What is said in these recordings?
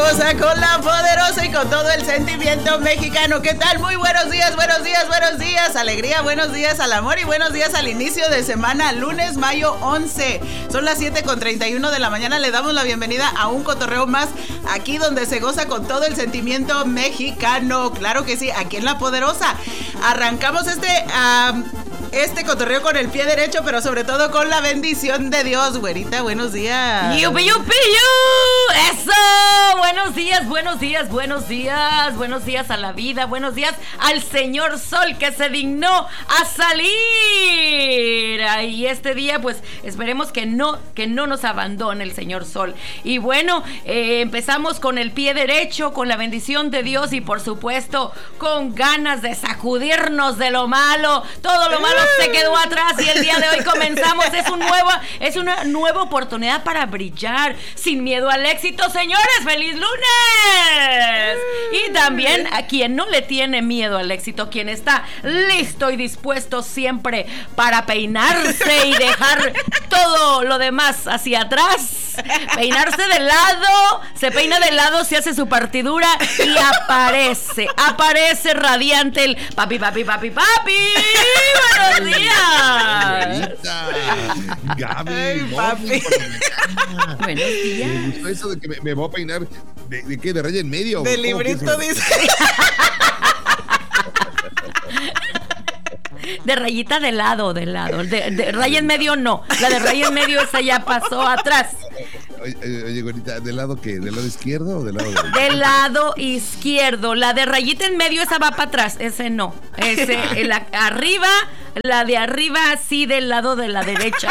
hermosa, con la poderosa y con todo el sentimiento mexicano. ¿Qué tal? Muy buenos días, buenos días, buenos días. Alegría, buenos días al amor y buenos días al inicio de semana, lunes, mayo 11. Son las 7:31 de la mañana. Le damos la bienvenida a un cotorreo más aquí donde se goza con todo el sentimiento mexicano. Claro que sí, aquí en La Poderosa. Arrancamos este cotorreo con el pie derecho, pero sobre todo con la bendición de Dios. Güerita, buenos días. ¡Yupi, yupi, yu! ¡Eso! Buenos días, buenos días, buenos días. Buenos días a la vida, buenos días al Señor Sol que se dignó a salir. Y este día, pues, esperemos que no nos abandone el Señor Sol. Y bueno, empezamos con el pie derecho, con la bendición de Dios y, por supuesto, con ganas de sacudirnos de lo malo. Todo lo malo se quedó atrás y el día de hoy comenzamos. Es una nueva oportunidad para brillar sin miedo al éxito. Señores, ¡feliz lunes! Y también a quien no le tiene miedo al éxito, quien está listo y dispuesto siempre para peinarse y dejar todo lo demás hacia atrás, peinarse de lado, se peina de lado, se hace su partidura y aparece radiante el papi. ¡Buenos días! Gaby, papi. Buenos días. Me gustó eso de que me voy a peinar. ¿De qué? ¿De raya en medio? Del librito dice. De rayita de lado. De raya en medio no. La de raya en medio esa ya pasó atrás. Oye, güerita, ¿del lado qué? ¿Del lado izquierdo o del lado derecho? Del lado izquierdo. La de rayita en medio, esa va para atrás. Ese no. Arriba, la de arriba sí del lado de la derecha.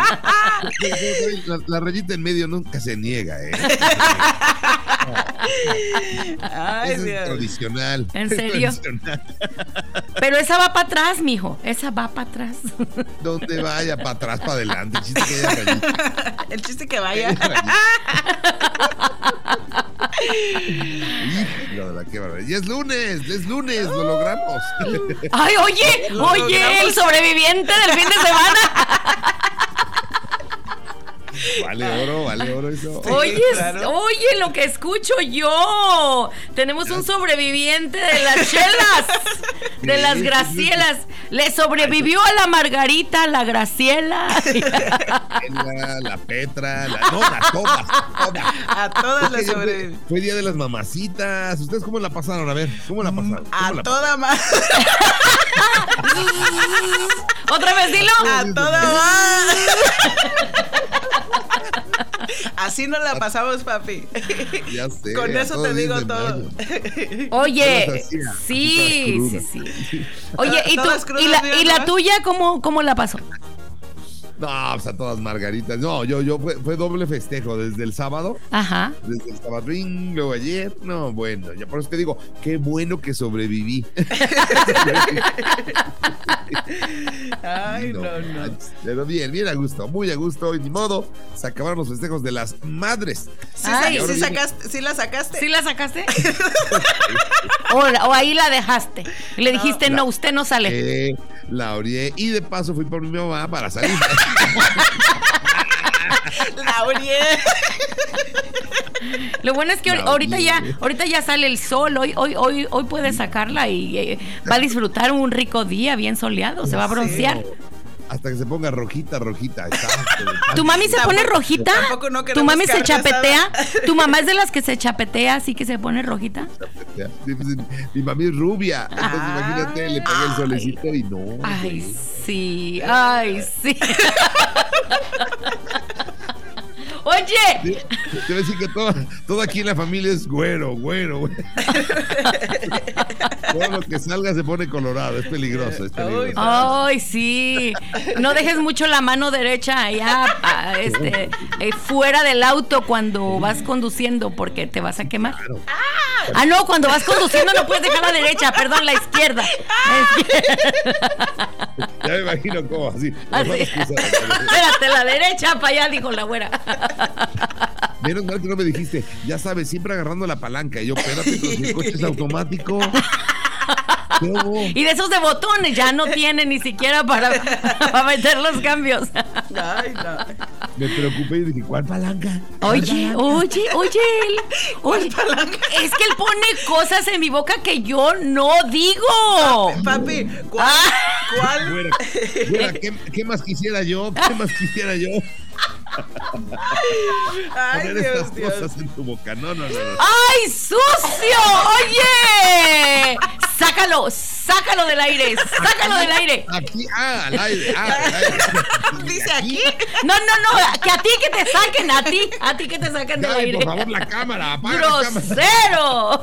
La rayita en medio nunca se niega, ¿eh? Ay, Eso Dios. es tradicional. ¿En serio? Pero esa va para atrás, mijo. Esa va para atrás. Donde vaya, para atrás, para adelante. El chiste que haya rayita. El chiste que vaya. Qué barbaridad. Y es lunes, lo logramos. Ay, oye, el sobreviviente del fin de semana. Vale oro eso. Sí, Oye, claro. oye, lo que escucho yo. Tenemos un sobreviviente de las chelas, de las Gracielas. Le sobrevivió a la Margarita, a la Graciela. La Petra, todas. A todas las sobrevivió. Fue día de las mamacitas. ¿Ustedes cómo la pasaron? A ver, ¿cómo la pasaron? A toda más. ¿Otra vez dilo? A toda más. Así nos la pasamos, papi. Ya sé. Con eso te digo todo. Oye, sí. Oye, ¿y la tuya cómo la pasó? No, pues a todas margaritas. No, yo fue doble festejo desde el sábado. Ajá. Desde el sábado, luego ayer. No, bueno, ya por eso te digo, qué bueno que sobreviví. Ay, no. Pero bien a gusto, muy a gusto. Y ni modo, se acabaron los festejos de las madres. ¿Sí la sacaste? ¿Sí la sacaste? o ahí la dejaste. Y le dijiste, no, usted no sale. La orié y de paso fui por mi mamá para salir. La orié. Lo bueno es que ahorita ya sale el sol. Hoy puede sacarla y va a disfrutar un rico día bien soleado. Se va a broncear. Hasta que se ponga rojita. ¿Tu mami se pone rojita? No ¿Tu mami se carne chapetea? asada. ¿Tu mamá es de las que se chapetea así que se pone rojita? Mi mami es rubia. Entonces imagínate, le pegué el solecito y no. Ay, sí. Oye, te voy a decir que todo aquí en la familia es güero. Todo lo que salga se pone colorado, es peligroso. ay, sí. No dejes mucho la mano derecha allá, fuera del auto cuando vas conduciendo, porque te vas a quemar. Claro. No, cuando vas conduciendo no puedes dejar la derecha, perdón, la izquierda. Ya me imagino cómo así. Espérate, la derecha para allá, dijo la güera. Menos mal que no me dijiste, ya sabes, siempre agarrando la palanca. Y yo, espérate, pero si el coche es automático. Y de esos de botones, ya no tiene ni siquiera para meter los cambios. Ay, no. Me preocupé y dije, ¿cuál palanca? Oye, es que él pone cosas en mi boca que yo no digo. Papi, ¿cuál? Güera, ¿qué más quisiera yo? ¿Qué más quisiera yo? Ay, Poner estas cosas en tu boca. No. ¡Ay, sucio! ¡Oye! Sácalo del aire. Aquí, al aire. Dice aquí. No, que a ti que te saquen, a ti que te saquen del aire. Por favor, la cámara, apaga la cámara. ¡Grosero!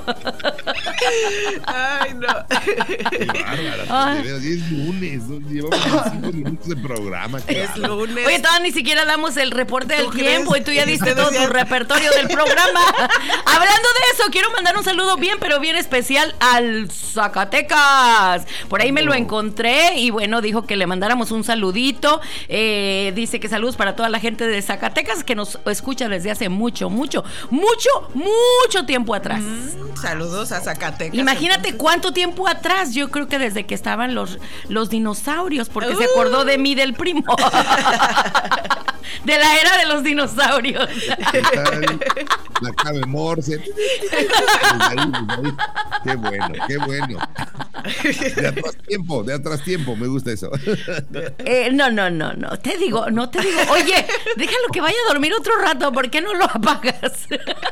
Ay, no. Qué bárbara, es lunes, llevamos 5 minutos de programa. Es lunes. Oye, todavía ni siquiera damos el reporte del tiempo crees? y tú ya diste todo tu repertorio del programa. Hablando de eso, quiero mandar un saludo pero bien especial al Zacatecas. Por ahí me lo encontré y bueno, dijo que le mandáramos un saludito. Dice que saludos para toda la gente de Zacatecas que nos escucha desde hace mucho tiempo atrás. Saludos a Zacatecas. Imagínate cuánto tiempo atrás. Yo creo que desde que estaban los dinosaurios, porque se acordó de mí, del primo. De la era de los dinosaurios. La clave Morse. Qué bueno. De atrás tiempo, me gusta eso. No te digo. Oye, déjalo que vaya a dormir otro rato, ¿por qué no lo apagas?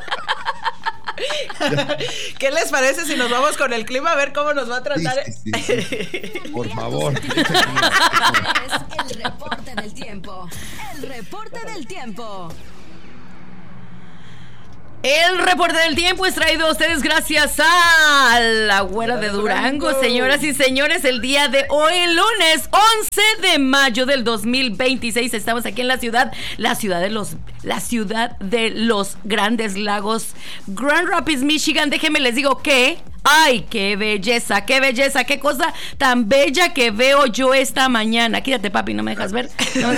¿Qué les parece si nos vamos con el clima a ver cómo nos va a tratar? Sí. Por favor. Es el reporte del tiempo. El reporte del tiempo es traído a ustedes gracias a la Güera de Durango. Señoras y señores, el día de hoy, lunes 11 de mayo del 2026, estamos aquí en la ciudad de los Grandes Lagos, Grand Rapids, Michigan. Déjenme les digo que ¡ay, qué belleza! ¡Qué cosa tan bella que veo yo esta mañana! Quítate, papi, ¿no me dejas ver?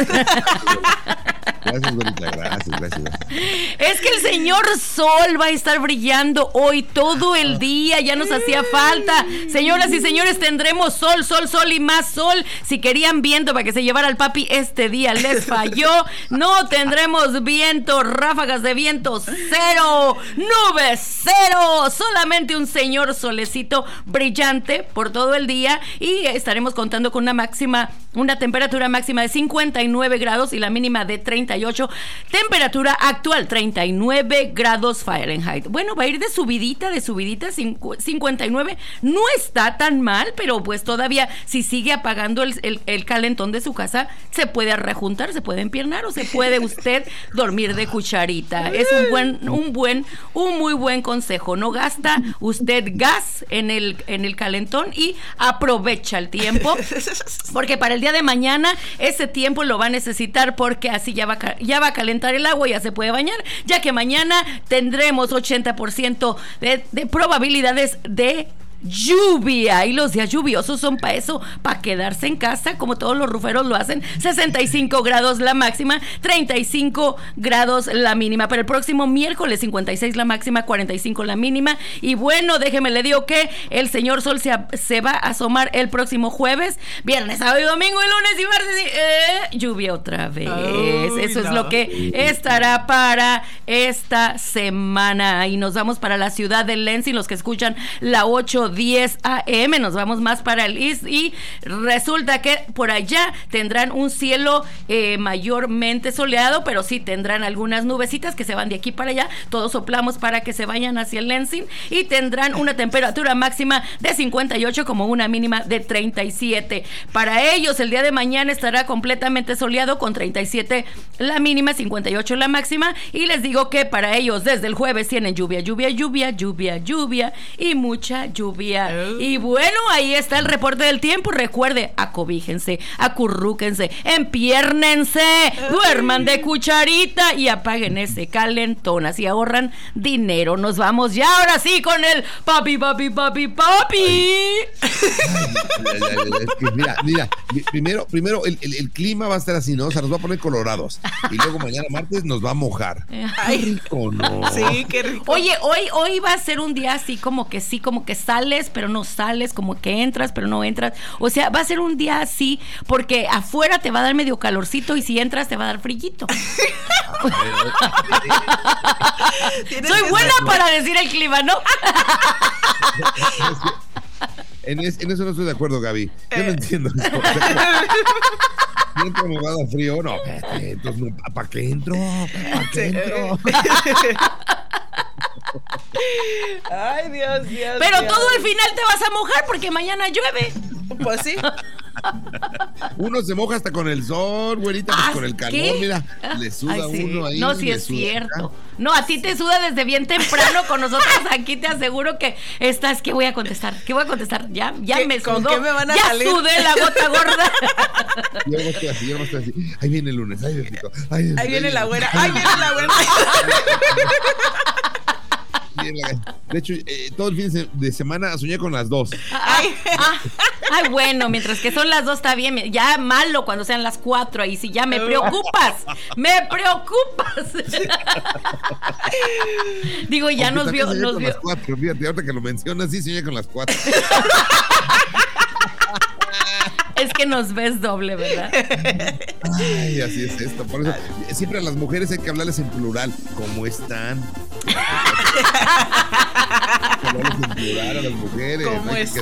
Gracias, Güerita, gracias. Es que el señor sol va a estar brillando hoy todo el día, ya nos hacía falta. Señoras y señores, tendremos sol y más sol. Si querían viento para que se llevara al papi, este día les falló. No tendremos viento, ráfagas de viento, 0, nubes, 0. Solamente un señor solecito brillante por todo el día y estaremos contando con una temperatura máxima de 59 grados y la mínima de 38. Temperatura actual 39 grados Fahrenheit. Bueno, va a ir de subidita, 59. No está tan mal, pero pues todavía si sigue apagando el calentón de su casa, se puede rejuntar, se puede empiernar o se puede usted dormir de cucharita. Es un muy buen consejo. No gasta usted gas en el calentón y aprovecha el tiempo, porque para el día de mañana ese tiempo lo va a necesitar, porque así ya va a calentar el agua, ya se puede bañar, ya que mañana tendremos 80% de probabilidades de lluvia, y los días lluviosos son para eso, para quedarse en casa, como todos los ruferos lo hacen. 65 grados la máxima, 35 grados la mínima. Para el próximo miércoles 56 la máxima, 45 la mínima. Y bueno, déjeme le digo que el señor sol se va a asomar el próximo jueves, viernes, sábado y domingo, y lunes y martes lluvia otra vez. Eso es lo que estará para esta semana. Y nos vamos para la ciudad de Lansing, los que escuchan la 810 AM, nos vamos más para el East, y resulta que por allá tendrán un cielo mayormente soleado, pero sí tendrán algunas nubecitas que se van de aquí para allá. Todos soplamos para que se vayan hacia el Lansing, y tendrán una temperatura máxima de 58 como una mínima de 37. Para ellos el día de mañana estará completamente soleado con 37 la mínima, 58 la máxima, y les digo que para ellos desde el jueves tienen lluvia y mucha lluvia. Y bueno, ahí está el reporte del tiempo. Recuerde, acobíjense, acurrúquense, empiérnense, duerman de cucharita y apaguen ese calentón, así ahorran dinero. Nos vamos ya ahora sí con el papi. Mira, primero el clima va a estar así, ¿no? O sea, nos va a poner colorados y luego mañana martes nos va a mojar. Ay, qué rico, ¿no? Sí, qué rico. Oye, hoy va a ser un día así como que sale sales, pero no sales, como que entras, pero no entras. O sea, va a ser un día así, porque afuera te va a dar medio calorcito y si entras te va a dar frillito. Soy buena para decir el clima, ¿no? En eso no estoy de acuerdo, Gaby. Yo no entiendo eso. ¿Entro me va a dar frío? No, espérate, entonces, ¿para qué entro? ¿Para qué entro? Ay, Dios. Pero todo al final te vas a mojar porque mañana llueve. Pues sí. Uno se moja hasta con el sol, güerita, pues con el calor, ¿qué? mira, le suda uno ahí. No, sí es cierto. No, a ti te suda desde bien temprano. Con nosotros aquí te aseguro que estás, ¿qué voy a contestar? Ya me ¿Con sudó. qué me van a ya salir? Sudé la gota gorda. Yo no estoy así. Ahí viene el lunes, ahí viene la güera. Ahí viene la güera. De hecho, todo el fin de semana soñé con las 2. Ay, bueno, mientras que son las 2 está bien. Ya malo cuando sean las 4. Ahí sí ya me preocupas. Digo, ya nos vio. Las 4, fíjate, ahorita que lo mencionas, sí soñé con las 4. Es que nos ves doble, ¿verdad? Ay, así es esto. Por eso siempre a las mujeres hay que hablarles en plural. ¿Cómo están? Hablarles en plural a las mujeres. ¿Cómo están?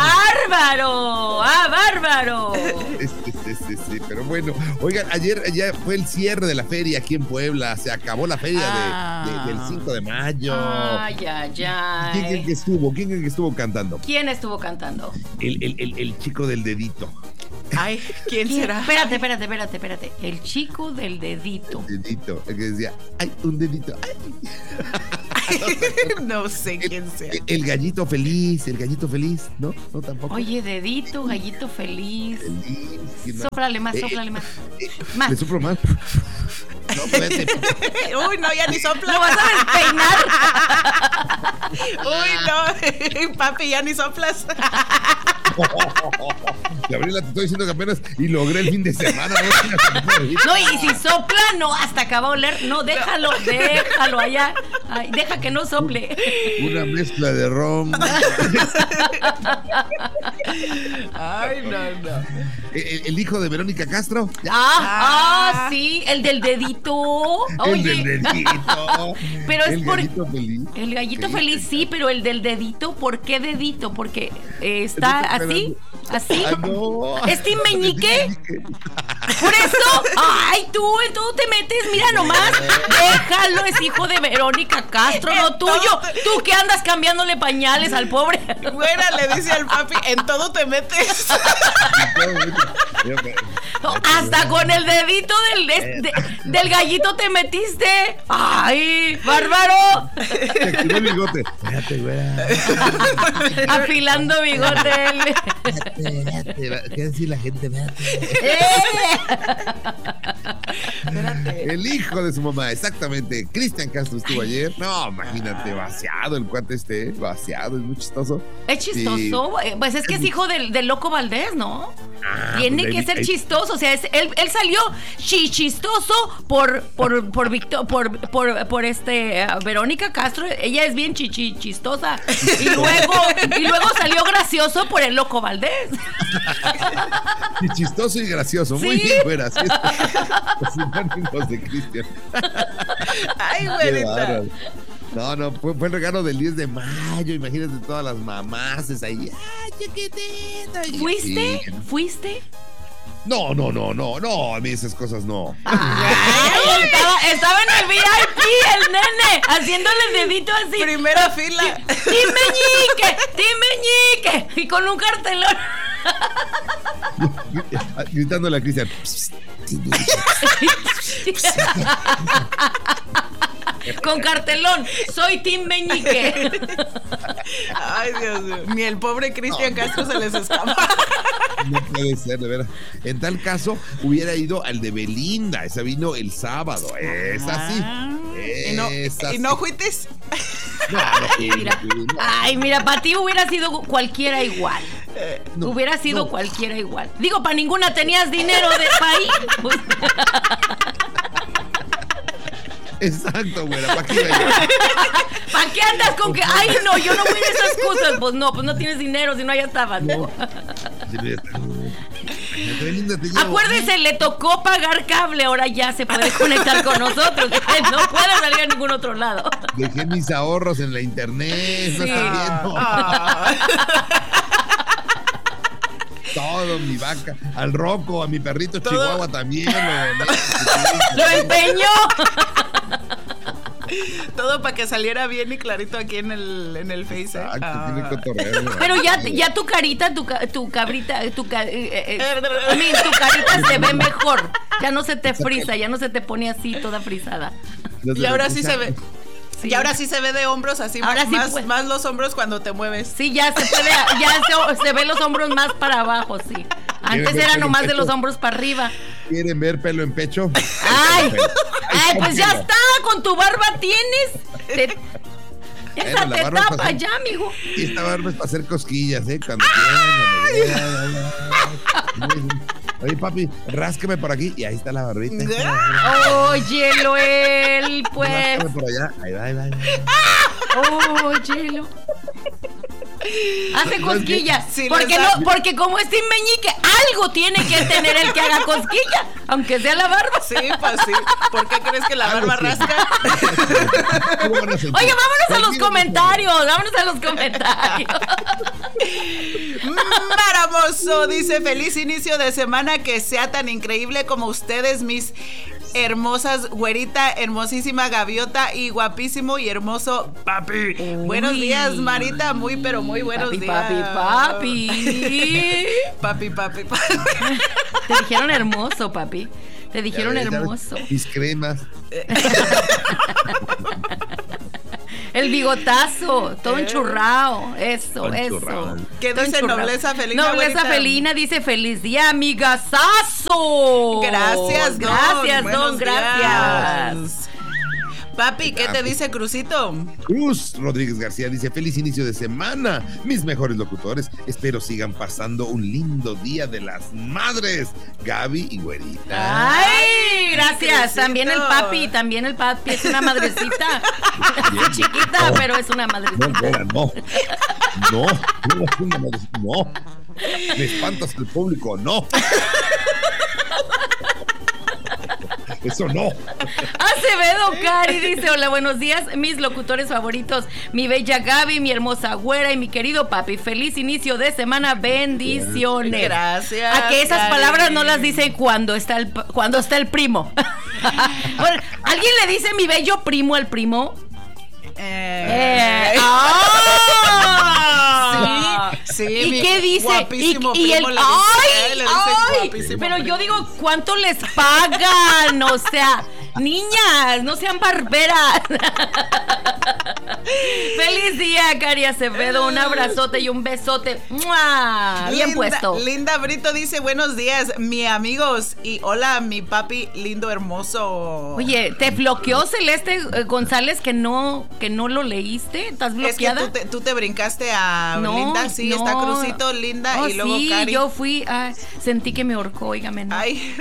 ¡Ah, bárbaro! Sí, pero bueno. Oigan, ayer ya fue el cierre de la feria aquí en Puebla. Se acabó la feria del 5 de mayo. Ay. ¿Quién creen que estuvo cantando? ¿Quién estuvo cantando? El chico del dedito. Ay, ¿quién será? Espérate. El chico del dedito. El dedito, el que decía, ¡ay, un dedito! ¡Ay! No sé quién sea. El gallito feliz, ¿no? No, tampoco. Oye, dedito, gallito feliz. Sóplale más. Más. ¿Le soplo más? No, espérate. Uy, no, ya ni sopla. ¿Lo vas a despeinar? Uy, no. Papi, ya ni soplas. Gabriela, te estoy diciendo que apenas y logré el fin de semana. No, y si sopla, no, hasta acaba de oler. No, déjalo allá. Ay, deja que no sople. Una mezcla de ron. Ay, no. El hijo de Verónica Castro. Sí, el del dedito. Oye. El del dedito. Pero es el gallito feliz. El gallito feliz, sí, pero el del dedito, ¿por qué dedito? Porque está así. No. ¿Es Tim Meñique? Por eso, en todo te metes, mira nomás. Déjalo, es hijo de Verónica Castro, no tuyo. Tú que andas cambiándole pañales al pobre. Güera, le dice al papi, en todo te metes. Hasta con el dedito del gallito te metiste. ¡Ay, bárbaro! Te activó el bigote. Espérate, güera. Afilando bigote. Espérate. ¿Qué decir la gente? El hijo de su mamá, exactamente. Cristian Castro estuvo ayer. No, imagínate, vaciado el cuate vaciado, es muy chistoso. Es chistoso, pues es que es hijo del Loco Valdés, ¿no? Tiene que ser chistoso, o sea, él salió chistoso por Verónica Castro, ella es bien chistosa. Y luego salió gracioso por el Loco Valdés. Y chistoso y gracioso, muy bien, güera. Así es. Los sinónimos de Cristian. Ay, güerita. No, fue el regalo del 10 de mayo. Imagínate todas las mamás ahí. ¡Ay, chiquitita! ¿Fuiste? No, a mí esas cosas no. Estaba en el VIP el nene, haciéndole el dedito así. Primera fila. ¡Tim Meñique! Y con un cartelón. Gritándole a Cristian. Con cartelón, soy Tim Meñique. Ay, Dios mío. Ni el pobre Cristian Castro se les escapa. No puede ser, de verdad. En tal caso, hubiera ido al de Belinda. Esa vino el sábado. Esa sí. ¿Y no juites? No, mira, para ti hubiera sido cualquiera igual. Cualquiera igual. Digo, para ninguna tenías dinero de país. Exacto, güera, ¿para qué? ¿Para qué andas con que, ay, no, yo no voy a esas cosas? Pues no tienes dinero, si no, ya estabas. No. Acuérdese, le tocó pagar cable, ahora ya se puede conectar con nosotros. No puede salir a ningún otro lado. Dejé mis ahorros en la internet, no están viendo. Todo, mi vaca, al Rocco, a mi perrito todo. Chihuahua también. ¡Lo empeñó! Todo para que saliera bien y clarito aquí en el Face. Exacto, tiene cotorreo. Pero ya tu carita, tu cabrita, tu carita se ve mejor. Ya no se te frisa, ya no se te pone así toda frisada. Y ahora sí se ve. Sí. Y ahora sí se ve de hombros así, ahora más los hombros cuando te mueves. Sí, ya se ve los hombros más para abajo, sí. Antes era nomás de los hombros para arriba. ¿Quieren ver pelo en pecho? Ay, pues ya está, con tu barba tienes. Esa te tapa ya, amigo. Y esta barba es para hacer cosquillas, cuando quieran. Oye, papi, ráscame por aquí. Y ahí está la barbita. Óyelo, él, pues. Ráscame por allá. Ahí va. Óyelo. Hace cosquillas. Sí, porque como es sin meñique, algo tiene que tener el que haga cosquillas, aunque sea la barba. Sí, pues sí. ¿Por qué crees que la barba rasca? Oye, vámonos a los comentarios. Maramoso dice: feliz inicio de semana, que sea tan increíble como ustedes, mis hermosas, güerita, hermosísima gaviota y guapísimo y hermoso papi. Buenos días, Marita, muy pero muy buenos días. Papi. Te dijeron hermoso, papi. Te dijeron hermoso. Mis cremas. El bigotazo, todo enchurrado. Eso. ¿Qué dice Nobleza Felina? Nobleza Felina dice: feliz día, amigazazo. Gracias, don. Gracias. Papi, ¿qué te dice Cruzito? Cruz Rodríguez García dice: feliz inicio de semana, mis mejores locutores. Espero sigan pasando un lindo día de las madres, Gaby y güerita. Ay, gracias. También el papi es una madrecita. Es chiquita, pero es una madrecita. No es una madrecita, no. Me espantas el público, no. Eso no. Acevedo Cari dice: hola, buenos días, mis locutores favoritos, mi bella Gaby, mi hermosa güera y mi querido papi. Feliz inicio de semana, bendiciones. Gracias. A que esas Cari. palabras no las dicen cuando está el primo. Bueno, ¿alguien le dice mi bello primo al primo? Sí. ¿Y qué dice? Guapísimo y primo el le dice, ay, pero yo digo, ¿cuánto les pagan? O sea, niñas, no sean barberas. Feliz día, Cari Acevedo. Un abrazote y un besote. ¡Mua! Bien puesto. Linda Brito dice: buenos días, mi amigos. Y hola, mi papi lindo, hermoso. Oye, ¿te bloqueó Celeste González que no lo leíste? ¿Estás bloqueada? Es que tú te brincaste a Linda. Sí, está Cruzito, Linda y luego sí, Cari. yo fui, sentí que me ahorcó, óigame. ¿No? Ay.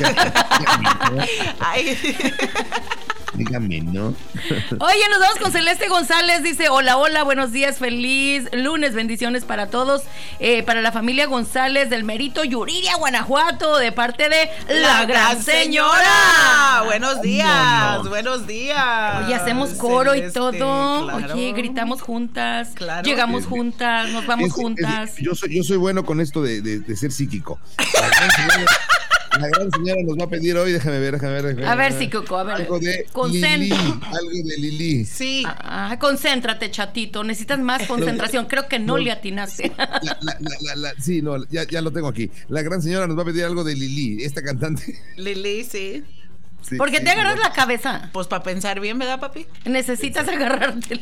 Dígame, ¿no? Oye, nos vamos con Celeste González. Dice: hola, buenos días, feliz lunes, bendiciones para todos, para la familia González del Merito, Yuriria, Guanajuato, de parte de la gran señora. Buenos días, buenos días. Oye, hacemos coro Celeste, y todo. claro. Oye, gritamos juntas, claro. Llegamos juntas, nos vamos juntas. Yo soy bueno con esto de ser psíquico. La gran señora nos va a pedir hoy, déjame ver. A ver, psíquico, a ver. Algo de Lili. Sí. Concéntrate, chatito. Necesitas más concentración. Creo que no le atinaste. Sí, no, ya lo tengo aquí. La gran señora nos va a pedir algo de Lili, esta cantante. Lili, sí. Sí, ¿Por qué te agarras la cabeza? Pues para pensar bien, ¿verdad, papi? Necesitas agarrarte.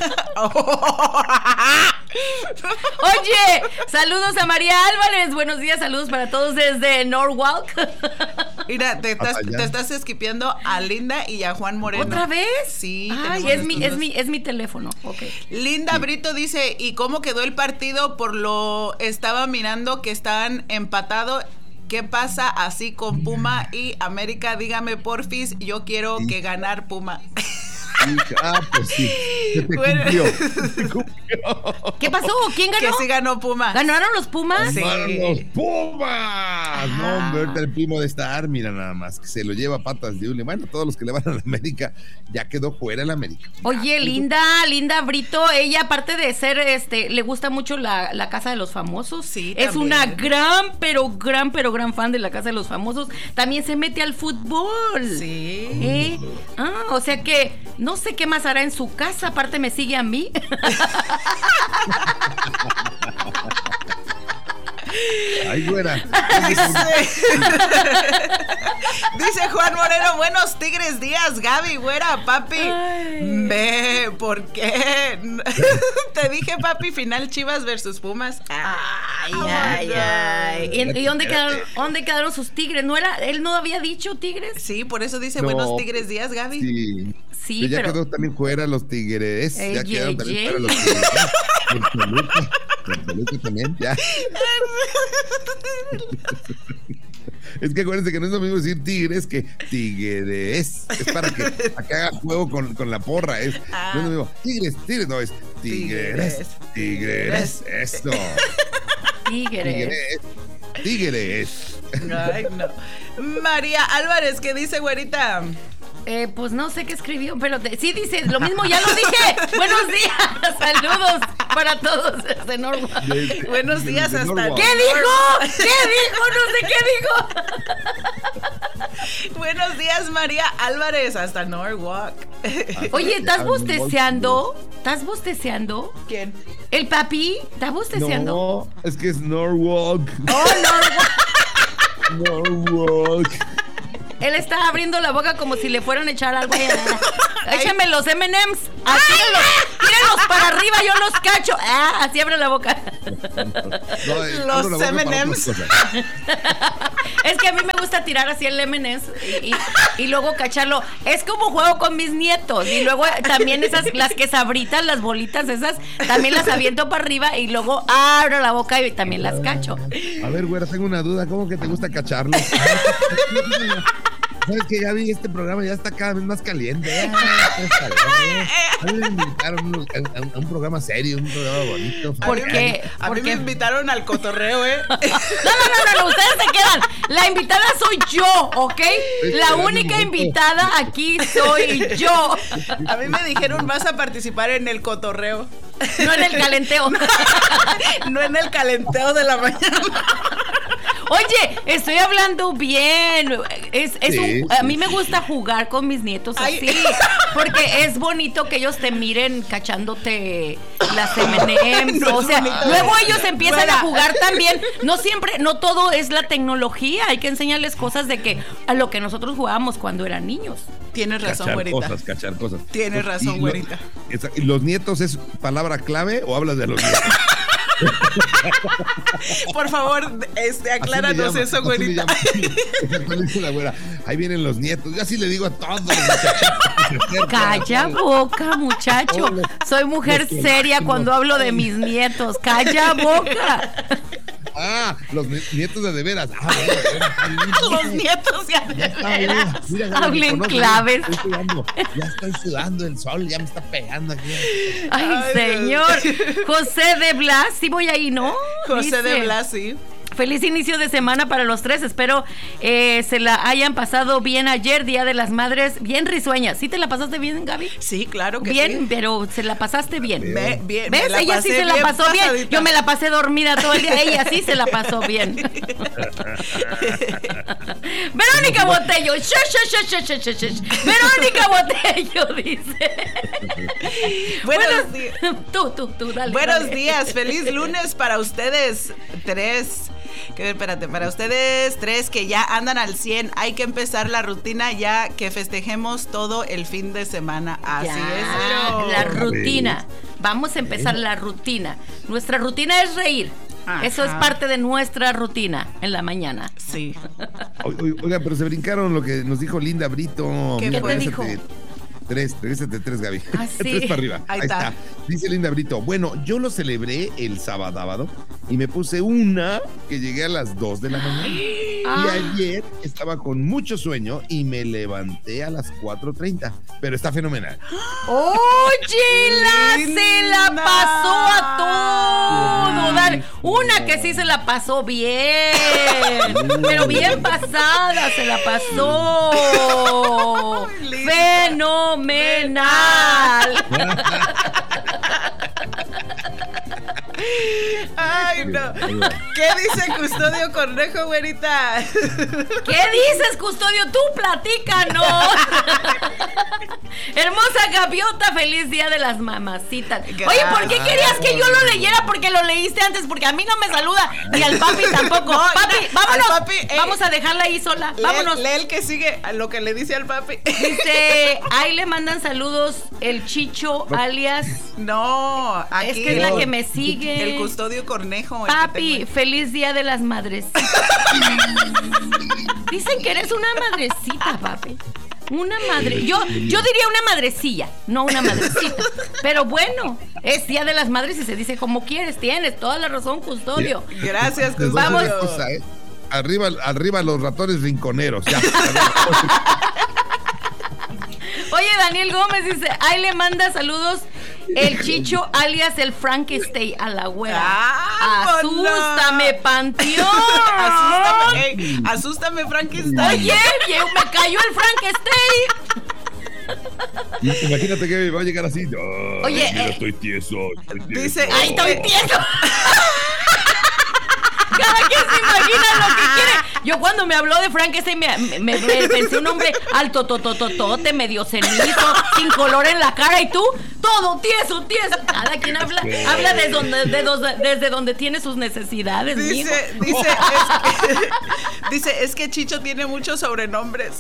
Oye, saludos a María Álvarez. Buenos días, saludos para todos desde Norwalk. Mira, te estás esquipeando a Linda y a Juan Moreno. ¿Otra vez? Sí. Ay, es mi teléfono. Okay. Linda Brito dice: ¿y cómo quedó el partido? Estaba mirando que estaban empatados ¿qué pasa así con Puma y América? Dígame porfis, yo quiero que ganar Puma. Pues sí. Se te cumplió. ¿Qué pasó? ¿Quién ganó? Que sí ganó Puma. ¿Ganaron los Pumas? Sí. ¡Ganaron los Pumas! No, hombre, ahorita el primo de estar, mira nada más, que se lo lleva a patas de hule. Bueno, todos los que le van a la América, ya quedó fuera el América. Oye, Linda Brito, ella aparte de ser, le gusta mucho la Casa de los Famosos. Sí, es también. una gran fan de la Casa de los Famosos. También se mete al fútbol. Sí. O sea que no sé qué más hará en su casa, aparte me sigue a mí. Ay, güera. Dice Juan Moreno, buenos Tigres días, Gaby, güera, papi. Ve, ¿por qué? Te dije, papi, final Chivas versus Pumas. Ay. ¿Y dónde quedaron sus Tigres? ¿Él no había dicho Tigres? Sí, por eso dice No. buenos Tigres días, Gaby. Sí, ya pero quedó también fuera los Tigres. Ya quedaron también fuera los Tigres. El Toluca también, ya. Es que acuérdense que no es lo mismo decir Tigres que Tigres. Es para que acá haga juego con la porra. No es lo mismo. Tigres, no es Tigres. Eso. Tigres. Ay, no. María Álvarez, ¿qué dice, güerita? Pues no sé qué escribió, pero sí dice lo mismo, ya lo dije. Buenos días, saludos para todos desde Norwalk. Buenos días hasta... ¿Qué dijo? No sé qué dijo. Buenos días, María Álvarez, hasta Norwalk. Oye, ¿estás bostezeando? ¿Quién? ¿El papi? ¿Estás bostezeando? No, es que es Norwalk. Norwalk. Él está abriendo la boca como si le fueran a echar algo. Échame los M&M's. Tírenlos para arriba, yo los cacho. Así abre la boca. Los M&M's. Es que a mí me gusta tirar así el M&M's y luego cacharlo. Es como juego con mis nietos. Y luego también las quesabritas, las bolitas esas, también las aviento para arriba y luego abro la boca y también las cacho. A ver, güera, tengo una duda. ¿Cómo que te gusta cacharlo? ¿Sabes qué, Gaby? Este programa ya está cada vez más caliente. A mí me invitaron a un programa serio, un programa bonito. ¿Por qué? A mí me invitaron al cotorreo, ¿eh? No, ustedes se quedan. La invitada soy yo, ¿ok? La única invitada aquí soy yo. A mí me dijeron, vas a participar en el cotorreo. No en el calenteo. No en el calenteo de la mañana. Oye, estoy hablando bien. A mí me gusta jugar con mis nietos así. Porque es bonito que ellos te miren cachándote las M&M's. No, o sea, bonito. luego ellos empiezan a jugar también. No siempre, no todo es la tecnología. Hay que enseñarles cosas de que a lo que nosotros jugábamos cuando eran niños. Tienes razón, güerita. Cachar cosas. Tienes razón, güerita. ¿Y los nietos es palabra clave o hablas de los nietos? Por favor, acláranos eso, güerita. Ahí vienen los nietos. Yo así le digo a todos los Calla boca, muchacho. Soy mujer seria cuando hablo de mis nietos. Calla boca. Los nietos de veras. Los nietos de veras. Hablen claves. Ya estoy sudando el sol, ya me está pegando aquí. Ay, señor. José de Blas, sí voy ahí, ¿no? José de Blas, sí. Feliz inicio de semana para los tres. Espero se la hayan pasado bien ayer, Día de las Madres, bien risueña. ¿Sí te la pasaste bien, Gaby? Sí, claro que bien, sí. pero se la pasaste bien. Bien. ¿Ves? Ella sí se la pasó bien. Pasadita. Yo me la pasé dormida todo el día. Ella sí se la pasó bien. Verónica Botello. Verónica Botello dice. Buenos días. Tú, dale. Buenos días. Feliz lunes para ustedes tres. Para ustedes tres que ya andan al 100, hay que empezar la rutina ya que festejemos todo el fin de semana. Así es. La rutina. Vamos a empezar la rutina. Nuestra rutina es reír. Ajá. Eso es parte de nuestra rutina en la mañana. Sí. Oiga, pero se brincaron lo que nos dijo Linda Brito. ¿Qué te dijo? Regrésate 3, Gaby. Sí. 3 para arriba. Ahí está. Dice Linda Brito, bueno, yo lo celebré el sábado y me puse una que llegué a las 2 de la mañana. Y ayer estaba con mucho sueño y me levanté a las 4:30, pero está fenomenal. ¡Oye, se la pasó a todo! Dar una que sí se la pasó bien, pero bien pasada se la pasó. ¡Fenomenal! Ay, no. ¿Qué dice Custodio Cornejo, güerita? ¿Qué dices, Custodio? Tú platícanos. Hermosa gaviota, feliz día de las mamacitas. Gracias. Oye, ¿por qué querías que yo lo leyera? Porque lo leíste antes, porque a mí no me saluda, ni al papi tampoco. No, papi, vámonos. Papi, vamos a dejarla ahí sola. Vámonos. Lee el que sigue a lo que le dice al papi. Dice, ahí le mandan saludos el Chicho, alias. No, aquí Es que es la que me sigue. el Custodio Cornejo. Papi, feliz día de las madrecitas. Dicen que eres una madrecita, papi. Una madre. Yo diría una madrecilla, no una madrecita. Pero bueno, es día de las madres y se dice como quieres. Tienes toda la razón, Custodio. Gracias, Les voy a Custodio. decir una cosa, ¿eh? Arriba los ratones rinconeros. Ya. Oye, Daniel Gómez dice, ahí le manda saludos el Chicho alias el Frankenstein a la güera. ¡Vámonos! Asústame, Panteón. Asústame, Frankenstein. Oye, me cayó el Frankenstein. Imagínate que va a llegar así. Oye, mira, estoy tieso. Dice, ¡Ay, estoy tieso! Cada quien se imagina lo que quiere. Yo cuando me habló de Frankenstein me pensé un hombre alto, totototote, medio cenizo, sin color en la cara, y tú, todo tieso. Cada quien habla desde donde tiene sus necesidades. Dice, es que Chicho tiene muchos sobrenombres.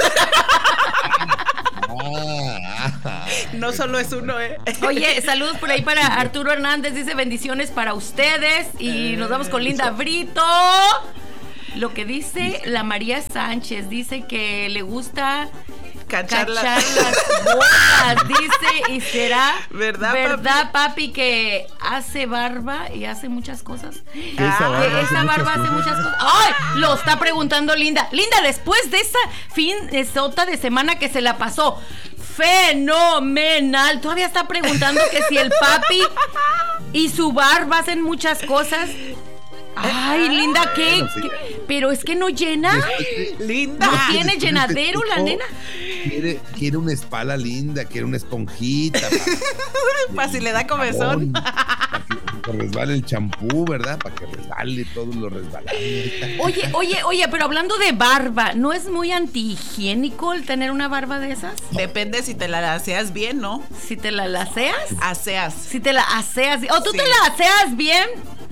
No solo es uno, Oye, saludos por ahí para Arturo Hernández. Dice bendiciones para ustedes. Y nos vamos con Linda Brito. Lo que dice la María Sánchez, dice que le gusta cachar las bolas, dice, y será verdad, papi, que hace barba y hace muchas cosas. Esa barba hace muchas cosas. ¡Ay! Lo está preguntando Linda. Linda, después de esa fin sota de semana que se la pasó fenomenal, todavía está preguntando que si el papi y su barba hacen muchas cosas. Ay, Linda, ¿qué? Bueno, sí. Pero es que no llena. Linda. No tiene llenadero la nena. Quiere una espalda linda, quiere una esponjita. Para si le da comezón. Para que resbale el champú, ¿verdad? Para que resbale todo lo resbalable. Oye, pero hablando de barba, ¿no es muy antihigiénico el tener una barba de esas? Depende si te la aseas bien, ¿no? Si te la aseas. Aseas. Si te la aseas. ¿O tú Sí. te la aseas bien?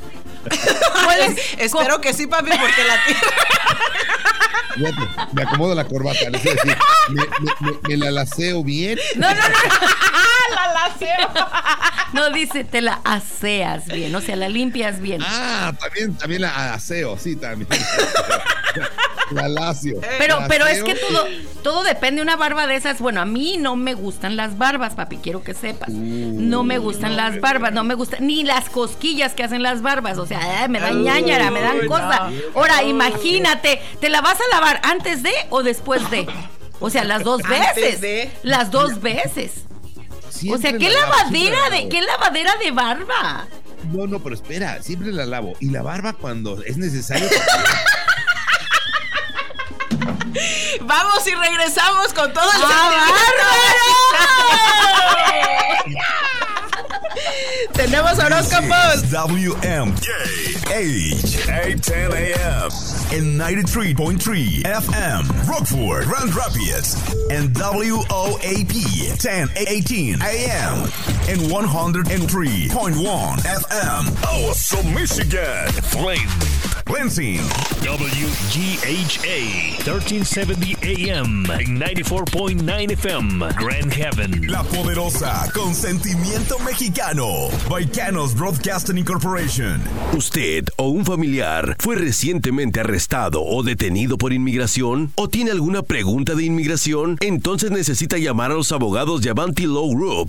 Espero que sí, papi, porque la Fíjate, me acomodo la corbata, les voy a decir, me la laseo bien. No. la laseo. No, dice, te la aseas bien, o sea, la limpias bien. También la aseo, sí, también. La lacio. Pero es que todo depende de una barba de esas. Bueno, a mí no me gustan las barbas, papi, quiero que sepas. No me gustan las barbas, no me gustan ni las cosquillas que hacen las barbas. O sea, me dan ñañara, me dan cosas. Ahora, imagínate, ¿te la vas a lavar antes de o después de? O sea, las dos veces. Las dos veces. Siempre o sea, ¿qué lavadera de barba? No, pero espera, siempre la lavo. Y la barba cuando es necesario. Vamos y regresamos con todo el Tenemos horóscopos. WMK Age 8:10 a.m. in 93.3 FM Rockford, Grand Rapids, and WOAP 1018 a.m. in 103.1 FM Awesome Michigan. Flame Lansing. WGHA 1370 AM and 94.9 FM Grand Haven. La Poderosa con sentimiento mexicano. Baicanos Broadcasting Incorporation. ¿Usted o un familiar fue recientemente arrestado o detenido por inmigración? ¿O tiene alguna pregunta de inmigración? Entonces necesita llamar a los abogados de Avanti Law Group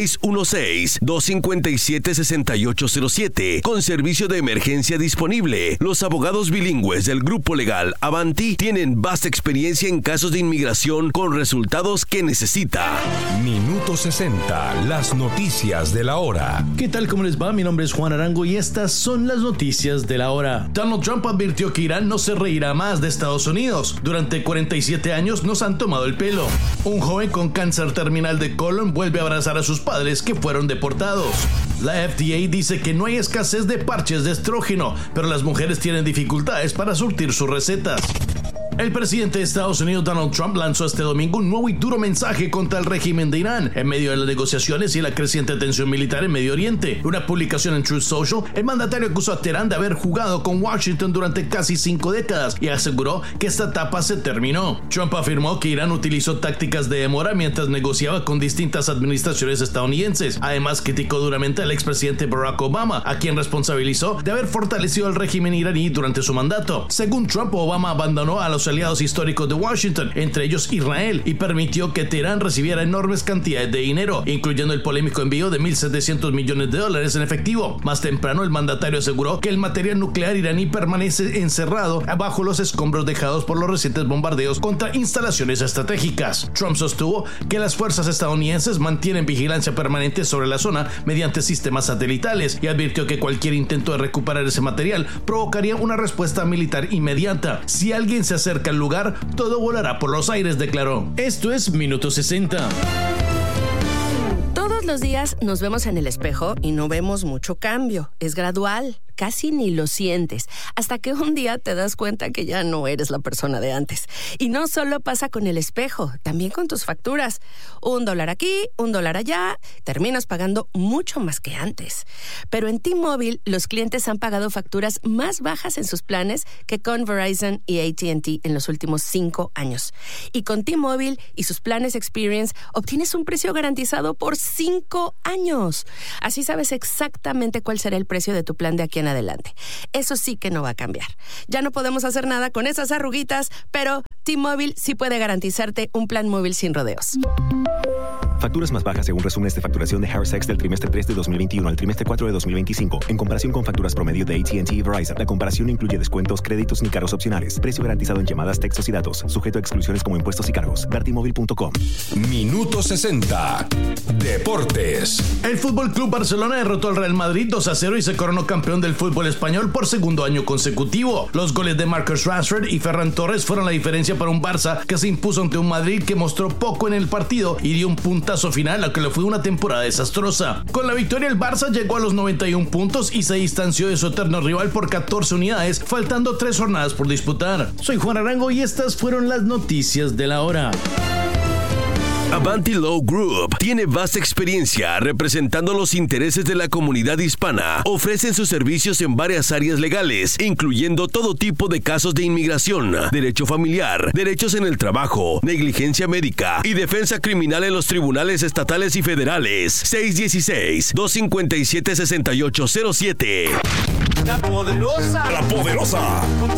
616-257-6807 con servicio de emergencia disponible. Los abogados bilingües del grupo legal Avanti tienen vasta experiencia en casos de inmigración con resultados que necesita. Minuto 60, las noticias de la hora. ¿Qué tal? ¿Cómo les va? Mi nombre es Juan Arango y estas son las noticias de la hora. Donald Trump advirtió que Irán no se reirá más de Estados Unidos. Durante 47 años nos han tomado el pelo. Un joven con cáncer terminal de colon vuelve a abrazar a sus padres que fueron deportados. La FDA dice que no hay escasez de parches de estrógeno, pero las mujeres tienen dificultades para surtir sus recetas. El presidente de Estados Unidos, Donald Trump, lanzó este domingo un nuevo y duro mensaje contra el régimen de Irán en medio de las negociaciones y la creciente tensión militar en Medio Oriente. En una publicación en Truth Social, el mandatario acusó a Teherán de haber jugado con Washington durante casi 5 décadas y aseguró que esta etapa se terminó. Trump afirmó que Irán utilizó tácticas de demora mientras negociaba con distintas administraciones estadounidenses. Además, criticó duramente al expresidente Barack Obama, a quien responsabilizó de haber fortalecido el régimen iraní durante su mandato. Según Trump, Obama abandonó a los aliados históricos de Washington, entre ellos Israel, y permitió que Teherán recibiera enormes cantidades de dinero, incluyendo el polémico envío de $1,700 millones en efectivo. Más temprano, el mandatario aseguró que el material nuclear iraní permanece encerrado bajo los escombros dejados por los recientes bombardeos contra instalaciones estratégicas. Trump sostuvo que las fuerzas estadounidenses mantienen vigilancia permanente sobre la zona mediante sistemas satelitales y advirtió que cualquier intento de recuperar ese material provocaría una respuesta militar inmediata. Si alguien se acerca al lugar, todo volará por los aires, declaró. Esto es Minuto 60. Todos los días nos vemos en el espejo y no vemos mucho cambio. Es gradual. Casi ni lo sientes, hasta que un día te das cuenta que ya no eres la persona de antes. Y no solo pasa con el espejo, también con tus facturas. $1 aquí, $1 allá, terminas pagando mucho más que antes. Pero en T-Mobile, los clientes han pagado facturas más bajas en sus planes que con Verizon y AT&T en los últimos 5 años. Y con T-Mobile y sus planes Experience, obtienes un precio garantizado por 5 años. Así sabes exactamente cuál será el precio de tu plan de aquí en adelante. Eso sí que no va a cambiar. Ya no podemos hacer nada con esas arruguitas, pero T-Mobile sí puede garantizarte un plan móvil sin rodeos. Facturas más bajas según resúmenes de facturación de Harris X del trimestre 3 de 2021 al trimestre 4 de 2025. En comparación con facturas promedio de AT&T y Verizon, la comparación no incluye descuentos, créditos ni cargos opcionales. Precio garantizado en llamadas, textos y datos. Sujeto a exclusiones como impuestos y cargos. Vertimóvil.com. Minuto 60. Deportes. El Fútbol Club Barcelona derrotó al Real Madrid 2-0 y se coronó campeón del fútbol español por segundo año consecutivo. Los goles de Marcus Rashford y Ferran Torres fueron la diferencia para un Barça que se impuso ante un Madrid que mostró poco en el partido y dio un puntazo final a que le fue una temporada desastrosa. Con la victoria, el Barça llegó a los 91 puntos y se distanció de su eterno rival por 14 unidades, faltando 3 jornadas por disputar. Soy Juan Arango y estas fueron las noticias de la hora. Avanti Law Group tiene vasta experiencia representando los intereses de la comunidad hispana. Ofrecen sus servicios en varias áreas legales, incluyendo todo tipo de casos de inmigración, derecho familiar, derechos en el trabajo, negligencia médica y defensa criminal en los tribunales estatales y federales. 616-257-6807. La Poderosa.